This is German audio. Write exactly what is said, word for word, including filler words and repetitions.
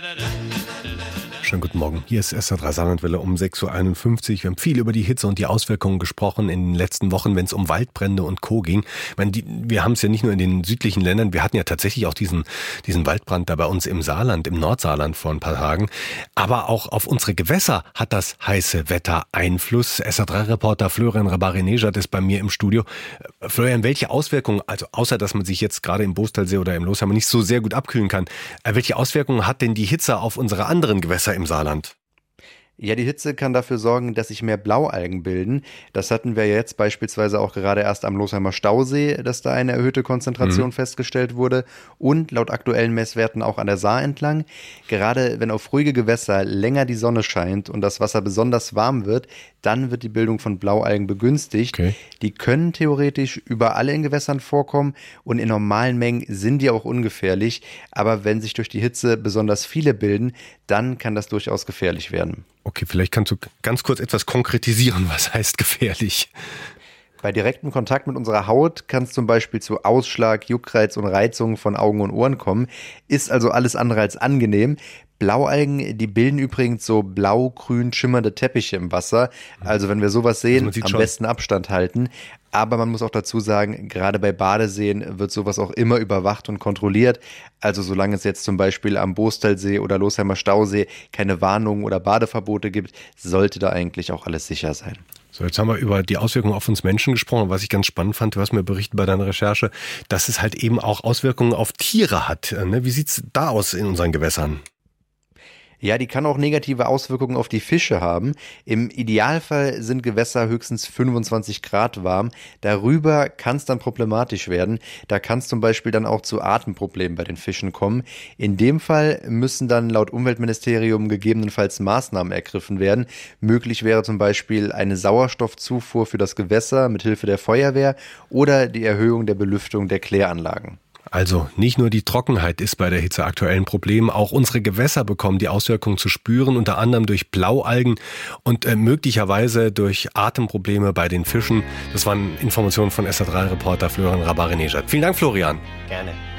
Schönen guten Morgen. Hier ist S R drei Saarlandwelle um sechs Uhr einundfünfzig. Wir haben viel über die Hitze und die Auswirkungen gesprochen in den letzten Wochen, wenn es um Waldbrände und Co. ging. Ich meine, die, wir haben es ja nicht nur in den südlichen Ländern, wir hatten ja tatsächlich auch diesen, diesen Waldbrand da bei uns im Saarland, im Nordsaarland vor ein paar Tagen. Aber auch auf unsere Gewässer hat das heiße Wetter Einfluss. S R drei Reporter Florian Rabarry-Nejad ist bei mir im Studio. Florian, welche Auswirkungen, also außer dass man sich jetzt gerade im Boostalsee oder im Losheimer nicht so sehr gut abkühlen kann, welche Auswirkungen hat denn die Hitze auf unsere anderen Gewässer im Saarland? Ja, die Hitze kann dafür sorgen, dass sich mehr Blaualgen bilden. Das hatten wir jetzt beispielsweise auch gerade erst am Losheimer Stausee, dass da eine erhöhte Konzentration mhm. festgestellt wurde und laut aktuellen Messwerten auch an der Saar entlang. Gerade wenn auf ruhige Gewässer länger die Sonne scheint und das Wasser besonders warm wird, dann wird die Bildung von Blaualgen begünstigt. Okay. Die können theoretisch überall in Gewässern vorkommen und in normalen Mengen sind die auch ungefährlich. Aber wenn sich durch die Hitze besonders viele bilden, dann kann das durchaus gefährlich werden. Okay, vielleicht kannst du ganz kurz etwas konkretisieren, was heißt gefährlich? Bei direktem Kontakt mit unserer Haut kann es zum Beispiel zu Ausschlag, Juckreiz und Reizungen von Augen und Ohren kommen. Ist also alles andere als angenehm. Blaualgen, die bilden übrigens so blau-grün schimmernde Teppiche im Wasser. Also wenn wir sowas sehen, also am schon. besten Abstand halten. Aber man muss auch dazu sagen, gerade bei Badeseen wird sowas auch immer überwacht und kontrolliert. Also solange es jetzt zum Beispiel am Boostalsee oder Losheimer Stausee keine Warnungen oder Badeverbote gibt, sollte da eigentlich auch alles sicher sein. So, jetzt haben wir über die Auswirkungen auf uns Menschen gesprochen. Was ich ganz spannend fand, du hast mir berichtet bei deiner Recherche, dass es halt eben auch Auswirkungen auf Tiere hat. Wie sieht's da aus in unseren Gewässern? Ja, die kann auch negative Auswirkungen auf die Fische haben. Im Idealfall sind Gewässer höchstens fünfundzwanzig Grad warm. Darüber kann es dann problematisch werden. Da kann es zum Beispiel dann auch zu Atemproblemen bei den Fischen kommen. In dem Fall müssen dann laut Umweltministerium gegebenenfalls Maßnahmen ergriffen werden. Möglich wäre zum Beispiel eine Sauerstoffzufuhr für das Gewässer mithilfe der Feuerwehr oder die Erhöhung der Belüftung der Kläranlagen. Also nicht nur die Trockenheit ist bei der Hitze aktuell ein Problem, auch unsere Gewässer bekommen die Auswirkungen zu spüren, unter anderem durch Blaualgen und äh, möglicherweise durch Atemprobleme bei den Fischen. Das waren Informationen von S R drei Reporter Florian Rabarry-Nejad. Vielen Dank, Florian. Gerne.